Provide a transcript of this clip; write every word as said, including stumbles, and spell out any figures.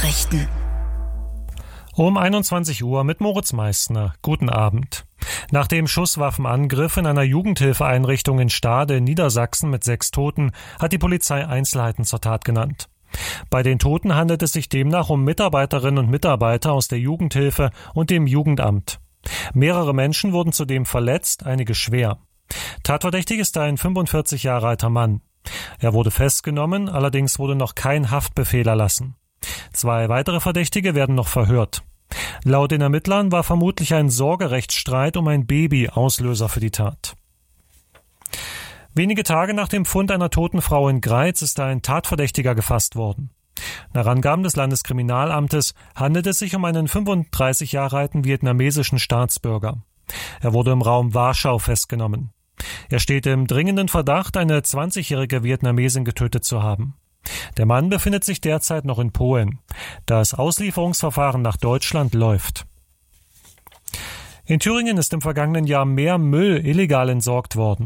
Nachrichten. Um einundzwanzig Uhr mit Moritz Meissner. Guten Abend. Nach dem Schusswaffenangriff in einer Jugendhilfeeinrichtung in Stade in Niedersachsen mit sechs Toten hat die Polizei Einzelheiten zur Tat genannt. Bei den Toten handelt es sich demnach um Mitarbeiterinnen und Mitarbeiter aus der Jugendhilfe und dem Jugendamt. Mehrere Menschen wurden zudem verletzt, einige schwer. Tatverdächtig ist ein fünfundvierzig Jahre alter Mann. Er wurde festgenommen, allerdings wurde noch kein Haftbefehl erlassen. Zwei weitere Verdächtige werden noch verhört. Laut den Ermittlern war vermutlich ein Sorgerechtsstreit um ein Baby Auslöser für die Tat. Wenige Tage nach dem Fund einer toten Frau in Greiz ist ein Tatverdächtiger gefasst worden. Nach Angaben des Landeskriminalamtes handelt es sich um einen fünfunddreißig Jahre alten vietnamesischen Staatsbürger. Er wurde im Raum Warschau festgenommen. Er steht im dringenden Verdacht, eine zwanzigjährige Vietnamesin getötet zu haben. Der Mann befindet sich derzeit noch in Polen. Das Auslieferungsverfahren nach Deutschland läuft. In Thüringen ist im vergangenen Jahr mehr Müll illegal entsorgt worden.